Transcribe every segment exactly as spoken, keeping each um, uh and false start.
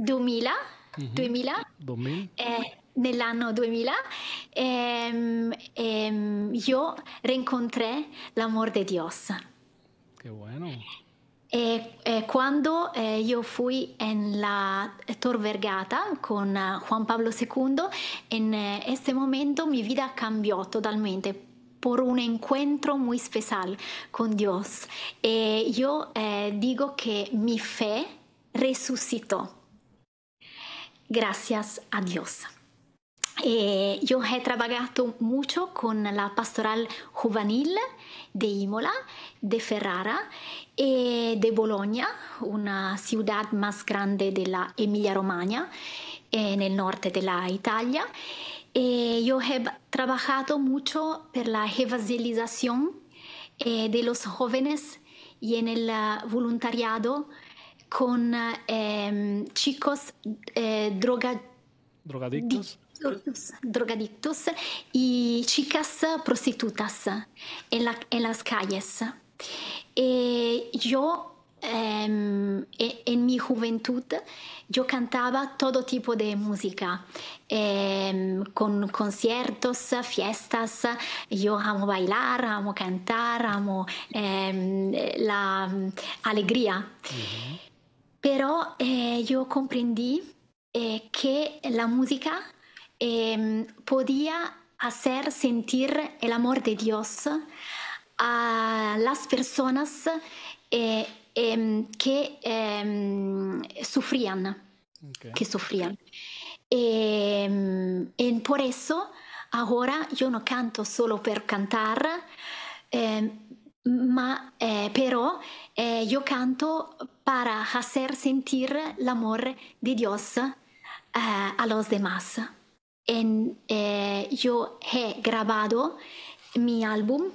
duemila, Mhm. duemila, duemila. eh, nell'anno duemila, ehm, ehm, io rincontré l'amor de Dios. Qué bueno. E, e quando eh, io fui nella Tor Vergata con eh, Juan Pablo segundo, en eh, ese momento mi vida cambió totalmente por un encuentro muy especial con Dios. E io eh, digo que mi fe resucitó. Gracias a Dios. Eh, yo he trabajado mucho con la pastoral juvenil de Imola, de Ferrara y de Bologna, una ciudad más grande de la Emilia-Romagna, en el norte de la Italia. Eh, yo he trabajado mucho por la evangelización eh, de los jóvenes y en el uh, voluntariado con eh, chicos eh, droga, ¿Drogadictos? Drogadictos, drogadictos y chicas prostitutas en, la, en las calles. Eh, yo, eh, en mi juventud, yo cantaba todo tipo de música, eh, con conciertos, fiestas. Yo amo bailar, amo cantar, amo eh, la alegría. Mhm. Pero eh, yo comprendí eh, que la música eh, podía hacer sentir el amor de Dios a las personas eh, eh, que eh, sufrían, Okay. que sufrían. E, e por eso ahora yo no canto solo per cantar, eh, ma eh, pero eh, yo canto para hacer sentir el amor de Dios eh, a los demás. En, eh, yo he grabado mi álbum.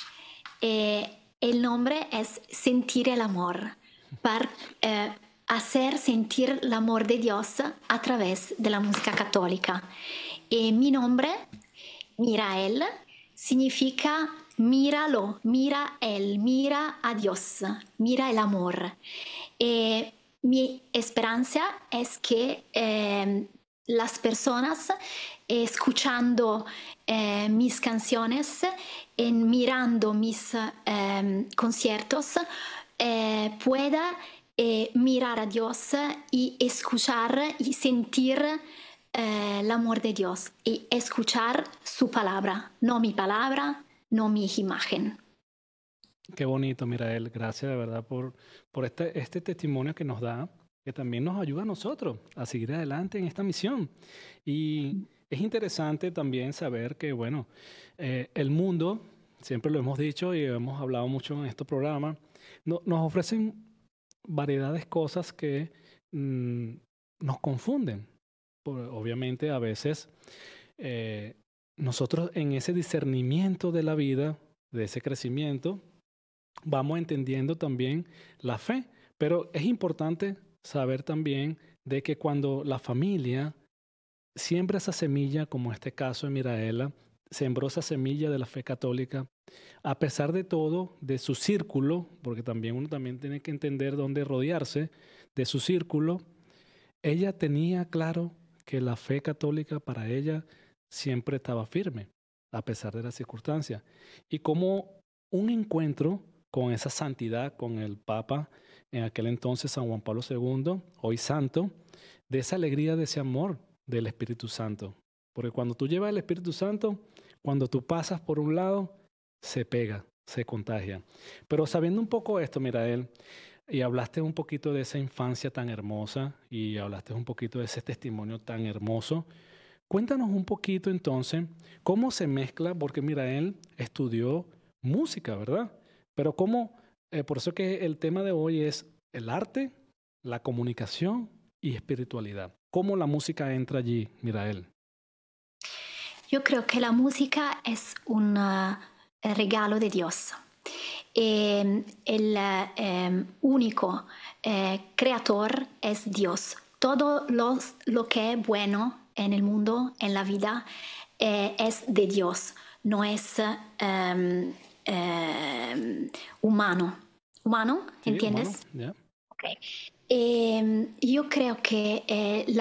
Eh, el nombre es Sentir el amor, para eh, hacer sentir el amor de Dios a través de la música católica. Y mi nombre, Mirael, significa míralo, mira él, mira a Dios, mira el amor. Eh, mi esperanza es que eh, las personas eh, escuchando eh, mis canciones, en mirando mis eh, conciertos, eh, pueda eh, mirar a Dios y escuchar y sentir eh, el amor de Dios y escuchar su palabra, no mi palabra, no mi imagen. Qué bonito, Mirael. Gracias de verdad por, por este, este testimonio que nos da, que también nos ayuda a nosotros a seguir adelante en esta misión. Y es interesante también saber que, bueno, eh, el mundo, siempre lo hemos dicho y hemos hablado mucho en este programa, no, nos ofrecen variedades de cosas que mm, nos confunden. Por, obviamente, a veces eh, nosotros en ese discernimiento de la vida, de ese crecimiento, vamos entendiendo también la fe, pero es importante saber también de que cuando la familia siembra esa semilla, como este caso de Miraela, sembró esa semilla de la fe católica, a pesar de todo, de su círculo, porque también uno también tiene que entender dónde rodearse, de su círculo, ella tenía claro que la fe católica para ella siempre estaba firme, a pesar de las circunstancias. Y como un encuentro con esa santidad, con el Papa, en aquel entonces San Juan Pablo segundo, hoy santo, de esa alegría, de ese amor del Espíritu Santo. Porque cuando tú llevas el Espíritu Santo, cuando tú pasas por un lado, se pega, se contagia. Pero sabiendo un poco esto, Mirael, y hablaste un poquito de esa infancia tan hermosa y hablaste un poquito de ese testimonio tan hermoso. Cuéntanos un poquito entonces cómo se mezcla, porque Mirael estudió música, ¿verdad? Pero cómo, eh, por eso que el tema de hoy es el arte, la comunicación y espiritualidad. ¿Cómo la música entra allí, Mirael? Yo creo que la música es un uh, regalo de Dios. Eh, el eh, único eh, creador es Dios. Todo lo, lo que es bueno en el mundo, en la vida, eh, es de Dios, no es um, um, humano. ¿Humano? Sí, ¿Entiendes? humano, ya. Okay. E yo creo che eh,